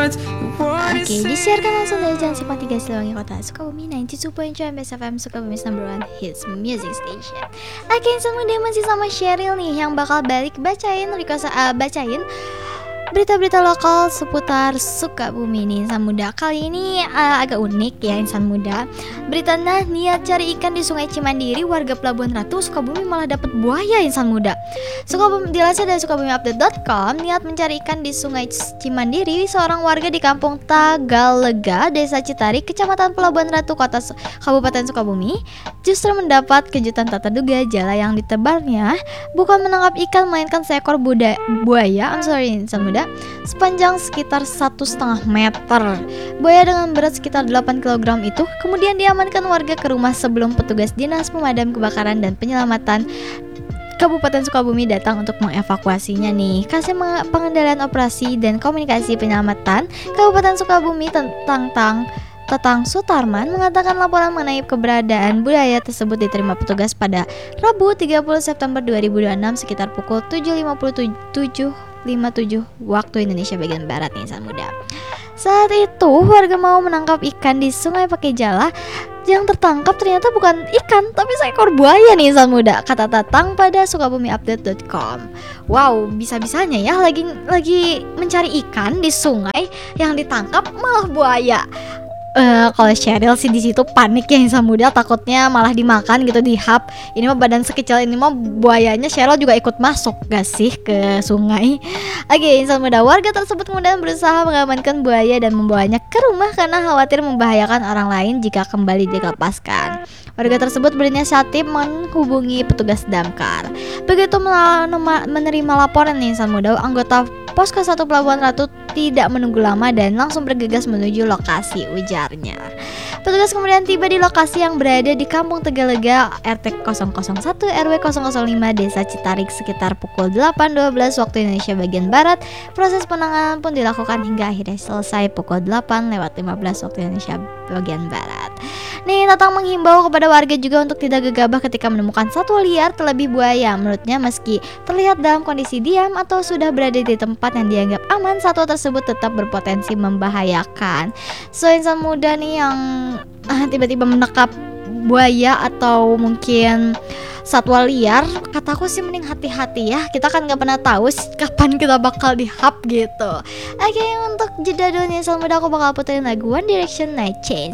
Oke, disiarkan langsung dari Jalan Simpang 3 Siliwangi Kota Sukabumi 92.2 MBS FM Sukabumi's number one hits music station. Oke, semuanya masih sama Sheryl nih yang bakal balik bacain berita-berita lokal seputar Sukabumi nih insan muda. Kali ini agak unik ya insan muda. Beritanya niat cari ikan di Sungai Cimandiri, warga Pelabuhan Ratu Sukabumi malah dapat buaya insan muda. Sukabumi dilansir dari sukabumiupdate.com, niat mencari ikan di Sungai Cimandiri, seorang warga di Kampung Tagalega, Desa Citarik, Kecamatan Pelabuhan Ratu, Kabupaten Sukabumi, justru mendapat kejutan tak terduga. Jala yang ditebarnya bukan menangkap ikan melainkan seekor buaya, insan muda, sepanjang sekitar 1,5 meter. Buaya dengan berat sekitar 8 kg itu kemudian diamankan warga ke rumah sebelum petugas Dinas Pemadam Kebakaran dan Penyelamatan Kabupaten Sukabumi datang untuk mengevakuasinya nih. Kasih Pengendalian Operasi dan Komunikasi Penyelamatan Kabupaten Sukabumi Tatang Sutarman mengatakan laporan mengenai keberadaan buaya tersebut diterima petugas pada Rabu 30 September 2026 sekitar pukul 7.57 waktu Indonesia bagian Barat nih insan muda. Saat itu warga mau menangkap ikan di sungai pakai jala. Yang tertangkap ternyata bukan ikan tapi seekor buaya nih insan muda, kata Tatang pada sukabumiupdate.com. Wow, bisa-bisanya ya lagi mencari ikan di sungai yang ditangkap malah buaya. Kalau Sheryl sih di situ panik ya insan muda, takutnya malah dimakan gitu, dihap. Ini mah badan sekecil ini mah buayanya Sheryl juga ikut masuk gak sih ke sungai. Oke, insan muda, warga tersebut kemudian berusaha mengamankan buaya dan membawanya ke rumah karena khawatir membahayakan orang lain jika kembali dilepaskan. Warga tersebut berinisiatif menghubungi petugas damkar. Begitu menerima laporan nih insan muda, anggota Posko 1 Pelabuhan Ratu tidak menunggu lama dan langsung bergegas menuju lokasi, ujarnya. Petugas kemudian tiba di lokasi yang berada di Kampung Tagalega, RT 001 RW 005 Desa Citarik sekitar pukul 8.12 waktu Indonesia bagian Barat. Proses penanganan pun dilakukan hingga akhirnya selesai pukul 8.15 waktu Indonesia bagian Barat. Nih, Tatang menghimbau kepada warga juga untuk tidak gegabah ketika menemukan satwa liar terlebih buaya. Menurutnya meski terlihat dalam kondisi diam atau sudah berada di tempat yang dianggap aman, satwa tersebut tetap berpotensi membahayakan. So, insan muda nih yang tiba-tiba menangkap buaya atau mungkin satwa liar, kataku sih mending hati-hati ya. Kita kan gak pernah tahu kapan kita bakal dihap gitu. Oke, untuk jeda dulu nih insan muda, aku bakal puterin lagu One Direction Night Change.